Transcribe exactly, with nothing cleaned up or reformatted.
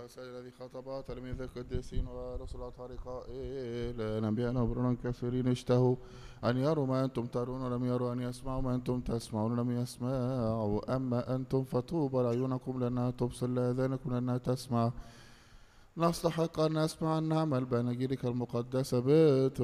السيد الذي خطب تلاميذ القديسين ورسل الأطهار قائل أنبياء وبرنا كثيرين اشتهوا أن يروا ما أنتم ترون ولم يروا، أن يسمعوا ما أنتم تسمعون ولم يسمعوا. أما أنتم فطوبى لعيونكم لأنها تبصر، لآذانكم لأنها تسمع. نستحق أن نسمع، أن نعمل بأناجيلك المقدسة